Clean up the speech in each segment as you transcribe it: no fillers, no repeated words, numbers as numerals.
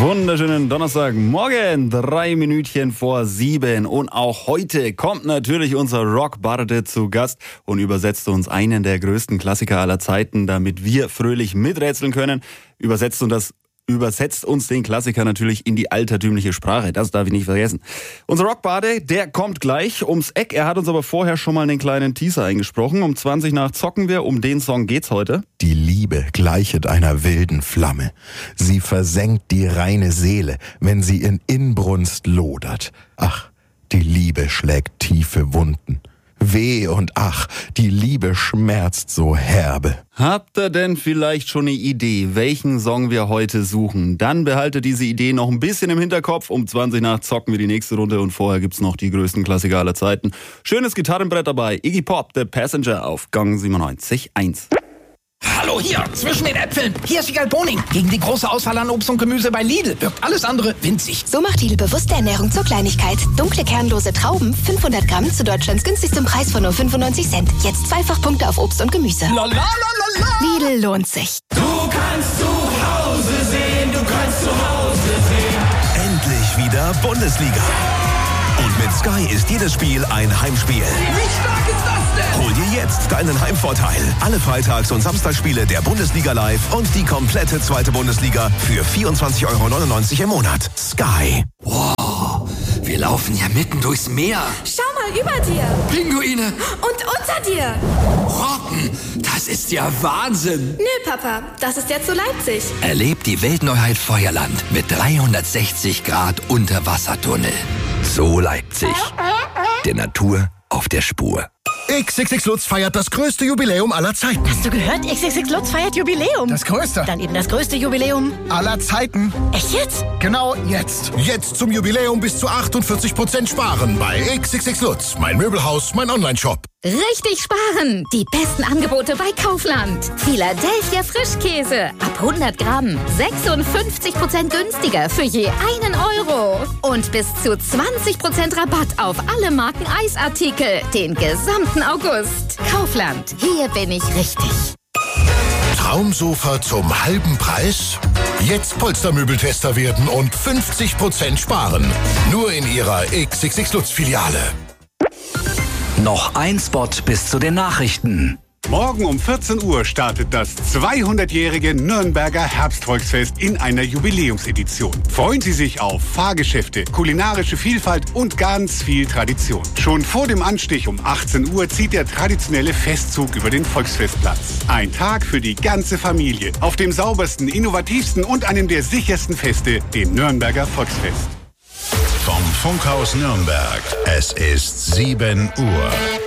Wunderschönen Donnerstagmorgen, 3 Minütchen vor 7. Und auch heute kommt natürlich unser Rockbarde zu Gast und übersetzt uns einen der größten Klassiker aller Zeiten, damit wir fröhlich miträtseln können. Übersetzt uns den Klassiker natürlich in die altertümliche Sprache. Das darf ich nicht vergessen. Unser Rockbarde, der kommt gleich ums Eck. Er hat uns aber vorher schon mal einen kleinen Teaser eingesprochen. Um 20 nach zocken wir. Um den Song geht's heute. Die Liebe gleichet einer wilden Flamme. Sie versenkt die reine Seele, wenn sie in Inbrunst lodert. Ach, die Liebe schlägt tiefe Wunden. Weh und ach, die Liebe schmerzt so herbe. Habt ihr denn vielleicht schon eine Idee, welchen Song wir heute suchen? Dann behaltet diese Idee noch ein bisschen im Hinterkopf. Um 20 nach zocken wir die nächste Runde und vorher gibt's noch die größten Klassiker aller Zeiten. Schönes Gitarrenbrett dabei. Iggy Pop, The Passenger auf Gang 97.1. Hallo hier, zwischen den Äpfeln. Hier ist Wiegald Boning. Gegen die große Auswahl an Obst und Gemüse bei Lidl wirkt alles andere winzig. So macht Lidl bewusste Ernährung zur Kleinigkeit. Dunkle, kernlose Trauben, 500 Gramm zu Deutschlands günstigstem Preis von nur 95 Cent. Jetzt Zweifachpunkte auf Obst und Gemüse. La la la la la. Lidl lohnt sich. Du kannst zu Hause sehen, du kannst zu Hause sehen. Endlich wieder Bundesliga. Und mit Sky ist jedes Spiel ein Heimspiel. Wie stark ist das denn? Hol dir jetzt deinen Heimvorteil. Alle Freitags- und Samstagsspiele der Bundesliga live und die komplette zweite Bundesliga für 24,99 € im Monat. Sky. Wow, wir laufen ja mitten durchs Meer. Schau mal über dir. Pinguine. Und unter dir. Robben, das ist ja Wahnsinn. Nö, Papa, das ist jetzt so Leipzig. Erlebt die Weltneuheit Feuerland mit 360 Grad Unterwassertunnel. So Leipzig. Der Natur auf der Spur. XXX Lutz feiert das größte Jubiläum aller Zeiten. Hast du gehört? XXX Lutz feiert Jubiläum. Das größte. Dann eben das größte Jubiläum aller Zeiten. Echt jetzt? Genau jetzt. Jetzt zum Jubiläum bis zu 48% sparen bei XXX Lutz. Mein Möbelhaus, mein Onlineshop. Richtig sparen! Die besten Angebote bei Kaufland. Philadelphia Frischkäse. Ab 100 Gramm. 56% günstiger für je 1 €. Und bis zu 20% Rabatt auf alle Marken Eisartikel. Den gesamten August. Kaufland. Hier bin ich richtig. Traumsofa zum halben Preis? Jetzt Polstermöbeltester werden und 50% sparen. Nur in Ihrer XXX Lutz Filiale. Noch ein Spot bis zu den Nachrichten. Morgen um 14 Uhr startet das 200-jährige Nürnberger Herbstvolksfest in einer Jubiläumsedition. Freuen Sie sich auf Fahrgeschäfte, kulinarische Vielfalt und ganz viel Tradition. Schon vor dem Anstich um 18 Uhr zieht der traditionelle Festzug über den Volksfestplatz. Ein Tag für die ganze Familie auf dem saubersten, innovativsten und einem der sichersten Feste, dem Nürnberger Volksfest. Vom Funkhaus Nürnberg. Es ist 7 Uhr.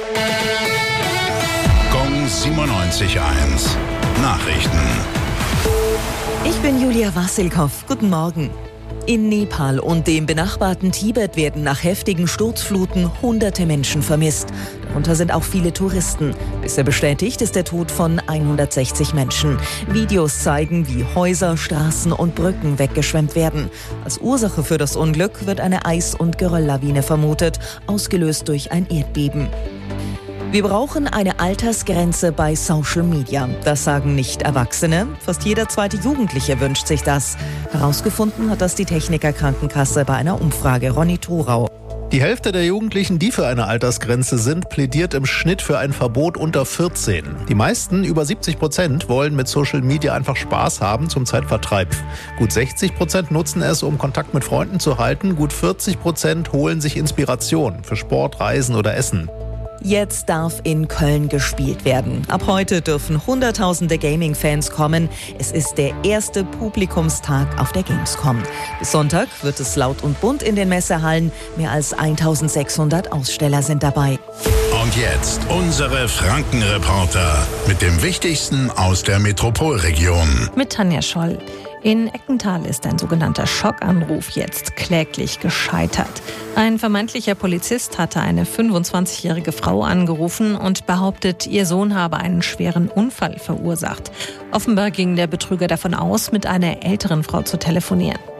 Gong 97.1. Nachrichten. Ich bin Julia Wassilkow. Guten Morgen. In Nepal und dem benachbarten Tibet werden nach heftigen Sturzfluten hunderte Menschen vermisst. Darunter sind auch viele Touristen. Bisher bestätigt ist der Tod von 160 Menschen. Videos zeigen, wie Häuser, Straßen und Brücken weggeschwemmt werden. Als Ursache für das Unglück wird eine Eis- und Gerölllawine vermutet, ausgelöst durch ein Erdbeben. Wir brauchen eine Altersgrenze bei Social Media. Das sagen nicht Erwachsene. Fast jeder zweite Jugendliche wünscht sich das. Herausgefunden hat das die Techniker Krankenkasse bei einer Umfrage. Ronny Thorau. Die Hälfte der Jugendlichen, die für eine Altersgrenze sind, plädiert im Schnitt für ein Verbot unter 14. Die meisten, über 70%, wollen mit Social Media einfach Spaß haben zum Zeitvertreib. Gut 60% nutzen es, um Kontakt mit Freunden zu halten. Gut 40% holen sich Inspiration für Sport, Reisen oder Essen. Jetzt darf in Köln gespielt werden. Ab heute dürfen Hunderttausende Gaming-Fans kommen. Es ist der erste Publikumstag auf der Gamescom. Bis Sonntag wird es laut und bunt in den Messehallen. Mehr als 1600 Aussteller sind dabei. Und jetzt unsere Frankenreporter mit dem Wichtigsten aus der Metropolregion. Mit Tanja Scholl. In Eckental ist ein sogenannter Schockanruf jetzt kläglich gescheitert. Ein vermeintlicher Polizist hatte eine 25-jährige Frau angerufen und behauptet, ihr Sohn habe einen schweren Unfall verursacht. Offenbar ging der Betrüger davon aus, mit einer älteren Frau zu telefonieren.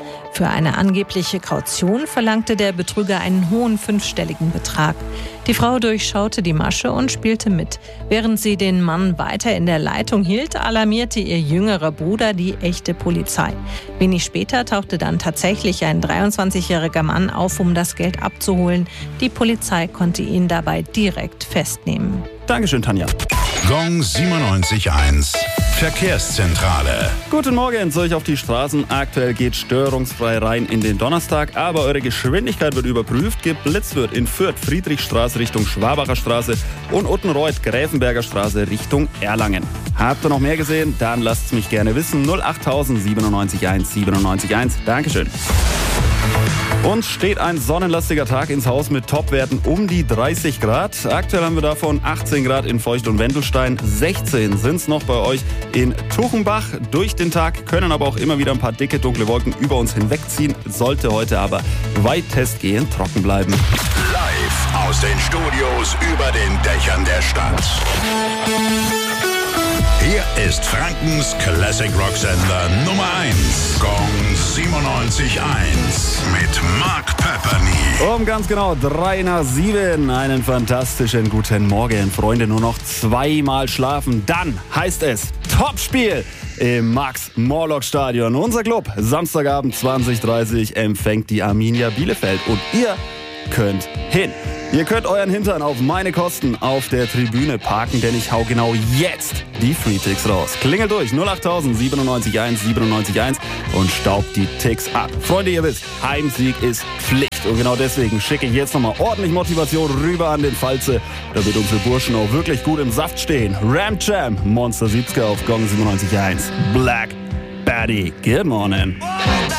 Für eine angebliche Kaution verlangte der Betrüger einen hohen 5-stelligen Betrag. Die Frau durchschaute die Masche und spielte mit. Während sie den Mann weiter in der Leitung hielt, alarmierte ihr jüngerer Bruder die echte Polizei. Wenig später tauchte dann tatsächlich ein 23-jähriger Mann auf, um das Geld abzuholen. Die Polizei konnte ihn dabei direkt festnehmen. Dankeschön, Tanja. Gong 97.1 Verkehrszentrale. Guten Morgen, zu euch auf die Straßen. Aktuell geht störungsfrei rein in den Donnerstag, aber eure Geschwindigkeit wird überprüft. Geblitzt wird in Fürth, Friedrichstraße Richtung Schwabacher Straße und Uttenreuth, Gräfenberger Straße Richtung Erlangen. Habt ihr noch mehr gesehen? Dann lasst's mich gerne wissen. 08000 97.1 97.1. Dankeschön. Uns steht ein sonnenlastiger Tag ins Haus mit Topwerten um die 30 Grad. Aktuell haben wir davon 18 Grad in Feucht und Wendelstein. 16 sind es noch bei euch in Tuchenbach. Durch den Tag können aber auch immer wieder ein paar dicke, dunkle Wolken über uns hinwegziehen. Sollte heute aber weitestgehend trocken bleiben. Live aus den Studios über den Dächern der Stadt. Hier ist Frankens Classic Rock Sender Nummer 1. Gong 97.1 mit Mark Pepperny. Um ganz genau 3 nach 7. Einen fantastischen guten Morgen, Freunde. Nur noch 2-mal schlafen. Dann heißt es Topspiel im Max-Morlock-Stadion. Unser Club, Samstagabend 20:30 empfängt die Arminia Bielefeld. Und ihr könnt hin. Ihr könnt euren Hintern auf meine Kosten auf der Tribüne parken, denn ich hau genau jetzt die Free-Ticks raus. Klingelt durch 08000 97.1 97.1 und staubt die Ticks ab. Freunde, ihr wisst, Heimsieg ist Pflicht. Und genau deswegen schicke ich jetzt nochmal ordentlich Motivation rüber an den Pfalze, damit unsere Burschen auch wirklich gut im Saft stehen. Ram Jam, Monster 70er auf Gong 97.1. Black Batty, good morning.